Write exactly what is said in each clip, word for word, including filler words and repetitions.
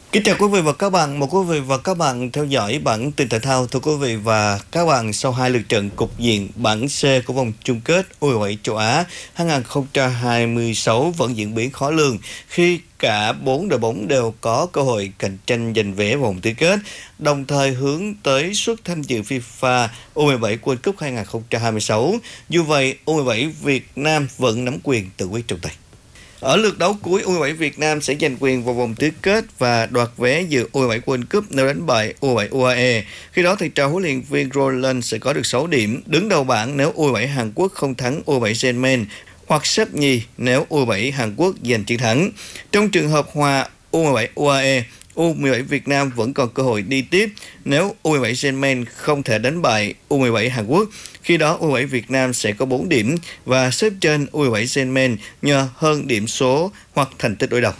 Kính chào quý vị và các bạn, mời quý vị và các bạn theo dõi bản tin thể thao. Thưa quý vị và các bạn, sau hai lượt trận cục diện bảng C của vòng chung kết U hai bảy châu Á hai không hai sáu vẫn diễn biến khó lường khi cả bốn đội bóng đều có cơ hội cạnh tranh giành vé vòng tứ kết, đồng thời hướng tới suất tham dự FIFA U hai bảy World Cup hai không hai sáu. Dù vậy, U hai bảy Việt Nam vẫn nắm quyền tự quyết trong tay. Ở lượt đấu cuối, U hai bảy Việt Nam sẽ giành quyền vào vòng tứ kết và đoạt vé dự U hai bảy World Cup nếu đánh bại U hai bảy u a e. Khi đó, thầy trò huấn luyện viên Roland sẽ có được sáu điểm, đứng đầu bảng nếu U hai bảy Hàn Quốc không thắng U hai bảy Genmen, hoặc xếp nhì nếu U hai bảy Hàn Quốc giành chiến thắng. Trong trường hợp hòa U hai bảy u a e, U hai bảy Việt Nam vẫn còn cơ hội đi tiếp nếu U hai bảy Genmen không thể đánh bại U hai bảy Hàn Quốc. Khi đó, U hai bảy Việt Nam sẽ có bốn điểm và xếp trên U hai bảy Genmen nhờ hơn điểm số hoặc thành tích đối đầu.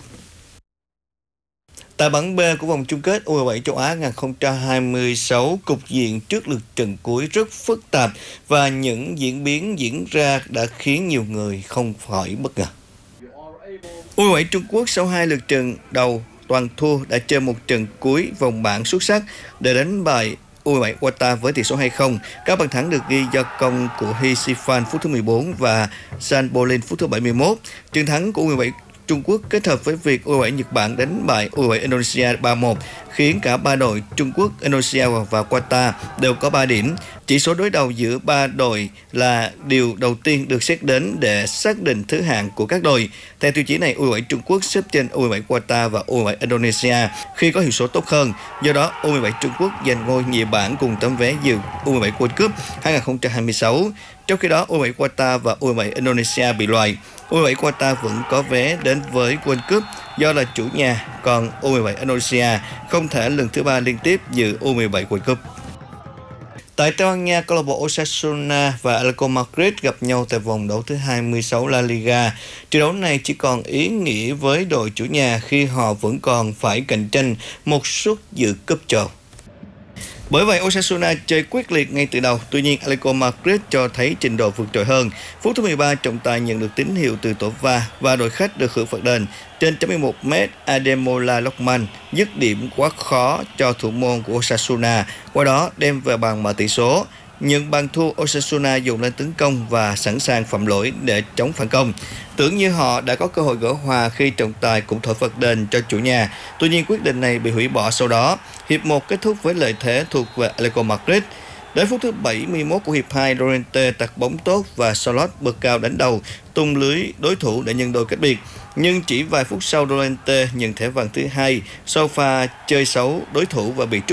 Tại bảng B của vòng chung kết U hai bảy châu Á hai không hai sáu, cục diện trước lượt trận cuối rất phức tạp và những diễn biến diễn ra đã khiến nhiều người không khỏi bất ngờ. U hai bảy Trung Quốc sau hai lượt trận đầu toàn thua đã chơi một trận cuối vòng bảng xuất sắc để đánh bại U hai bảy Qatar với tỷ số hai không. Các bàn thắng được ghi do công của He Shifan phút thứ mười bốn và San Bolin phút thứ bảy mươi mốt. Chiến thắng của U hai bảy Trung Quốc kết hợp với việc U hai bảy Nhật Bản đánh bại U hai bảy Indonesia ba một khiến cả ba đội Trung Quốc, Indonesia và Qatar đều có ba điểm. Chỉ số đối đầu giữa ba đội là điều đầu tiên được xét đến để xác định thứ hạng của các đội. Theo tiêu chí này, U hai bảy Trung Quốc xếp trên U hai bảy Qatar và U hai bảy Indonesia khi có hiệu số tốt hơn. Do đó, U hai bảy Trung Quốc giành ngôi nhì bảng cùng tấm vé dự U hai bảy World Cup hai không hai sáu. Trong khi đó, U hai bảy Qatar và U hai bảy Indonesia bị loại. U hai bảy Qatar vẫn có vé đến với World Cup do là chủ nhà, còn U hai bảy Indonesia không thể lần thứ ba liên tiếp dự U hai bảy World Cup. Tại Tây Ban Nha, câu lạc bộ Osasuna và Atletico Madrid gặp nhau tại vòng đấu thứ hai mươi sáu La Liga. Trận đấu này chỉ còn ý nghĩa với đội chủ nhà khi họ vẫn còn phải cạnh tranh một suất dự cúp châu. Bởi vậy, Osasuna chơi quyết liệt ngay từ đầu, tuy nhiên Atletico Madrid cho thấy trình độ vượt trội hơn. Phút thứ mười ba, trọng tài nhận được tín hiệu từ tổ va và đội khách được hưởng phạt đền. Trên chín mươi mốt mét, Ademola Lookman dứt điểm quá khó cho thủ môn của Osasuna, qua đó đem về bàn mở tỷ số. Nhưng bàn thua, Osasuna dùng lên tấn công và sẵn sàng phạm lỗi để chống phản công. Tưởng như họ đã có cơ hội gỡ hòa khi trọng tài cũng thổi phạt đền cho chủ nhà. Tuy nhiên quyết định này bị hủy bỏ sau đó. Hiệp một kết thúc với lợi thế thuộc về Atletico Madrid. Đến phút thứ bảy mươi mốt của hiệp hai, Llorente tạt bóng tốt và Charlotte bật cao đánh đầu tung lưới đối thủ để nhân đôi cách biệt. Nhưng chỉ vài phút sau, Llorente nhận thẻ vàng thứ hai sau pha chơi xấu đối thủ và bị trút